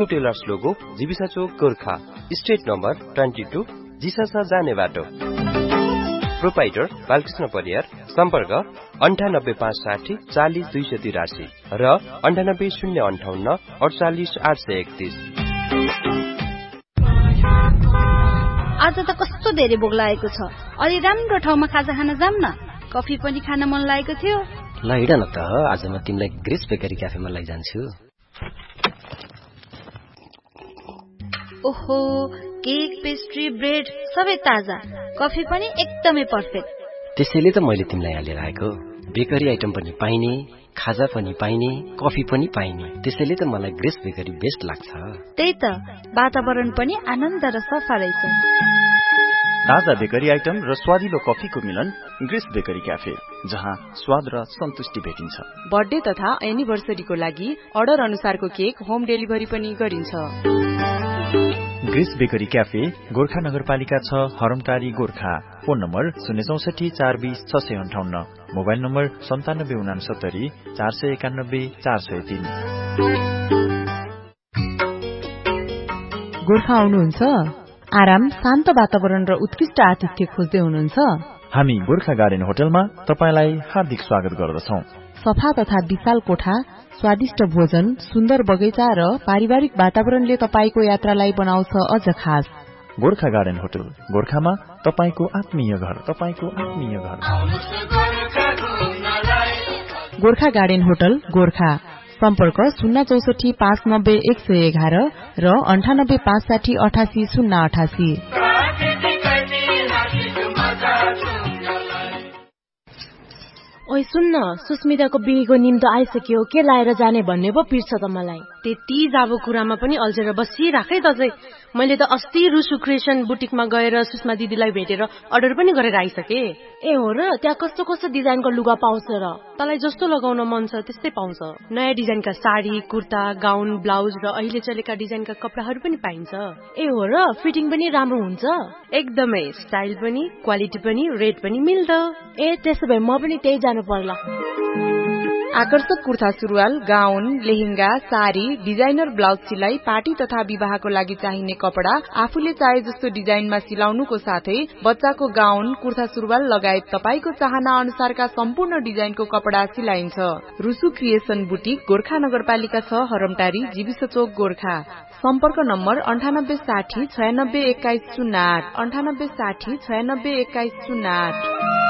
Tailors logo जीविसा चोक Gorkha straight number 22 जिसासा जाने बाटो proprietor Balkrishna Pariyar सम्पर्क 98560 40283 र 98058 48831। आज त कस्तो धेरै भोक लागेको छ। अलि राम्रो ठाउँमा खाजा खान जाम न। कफी पनि खान मन लागेको थियो। ल हिँड न त, आज म तिमीलाई ग्रेस बेकरी क्याफेमा लैजान्छु। ओहो, केक, पेस्ट्री, ब्रेड सबै ताजा, कफी पनि एकदमै पर्फेक्ट। त्यसैले त मैले तिमीलाई यहाँ लिएर आएको। बेकरी आइटम पनि पाइने, खाजा पनि पाइने, कफी पनि पाइने, त्यसैले त मलाई ग्रेस बेकरी बेस्ट लाग्छ। त्यही त, वातावरण पनि आनन्द र सफा रहेछ। ताजा बेकरी आइटम र स्वादिलो कफीको मिलन ग्रेस बेकरी क्याफे, जहाँ स्वाद र सन्तुष्टि भेटिन्छ। बर्थडे तथा एनिभर्सरीको लागि अर्डर अनुसारको केक होम डेलिभरी पनि गरिन्छ। ग्रेस बेकरी क्याफे गोर्खा नगरपालिका 6 हरमटारी Gorkha. Phone number 064 420 658, mobile number 9769 491 403। Gorkha आउनुहुन्छ? आराम, शान्त वातावरण र उत्कृष्ट आतिथ्य खोज्दै हुनुहुन्छ? हामी गोर्खा गार्डन होटलमा तपाईलाई हार्दिक स्वागत गर्दछौं। सफा तथा विशाल कोठा, स्वादिष्ट भोजन, सुन्दर बगैँचा र पारिवारिक वातावरणले तपाईको यात्रालाई बनाउँछ अझ खास। गोर्खा गार्डन होटल गोर्खामा तपाईको आत्मीय घर, तपाईको आत्मीय घर। Gorkha garden hotel Gorkha. सम्पर्क 064 590 111 र 98 560 88 088। ओइ सुन्न, सुस्मिताको बिहेको निम्तो आइसक्यो, के लाएर जाने भन्ने पो पिर्छ त मलाई। त्यति जाबो कुरामा पनि अल्झेर बसिराखै त चाहिँ। मैले त अस्ति रुसु क्रिएसन बुटिकमा गएर सुषमा दिदीलाई भेटेर अर्डर पनि गरेर आइसके। ए हो र? त्यहाँ कस्तो कस्तो डिजाइनको लुगा पाउँछ र? तँलाई जस्तो लगाउन मन छ त्यस्तै पाउँछ। नयाँ डिजाइनका साडी, कुर्ता, गाउन, ब्लाउज र अहिले चलेका डिजाइनका कपडाहरू पनि पाइन्छ। ए हो र? फिटिङ पनि राम्रो हुन्छ? एकदमै, स्टाइल पनि, क्वालिटी पनि, रेट पनि मिल्दो। ए त्यसो भए म पनि त्यही जानु पर्ला। आकर्षक कुर्ता सुरुवाल, गाउन, लेहेंगा, साडी, डिजाइनर ब्लाउज सिलाई, पार्टी तथा विवाहको लागि चाहिने कपडा आफूले चाहे जस्तो डिजाइनमा सिलाउनुको साथै बच्चाको गाउन, कुर्ता सुरुवाल लगायत तपाईको चाहना अनुसारका सम्पूर्ण डिजाइनको कपडा सिलाइन्छ। रुसु क्रिएसन बुटिक गोर्खा नगरपालिका 6 हरमटारी जीविसा चोक गोर्खा। सम्पर्क नम्बर 98 60 96 21 08, 98 60 96 21 08।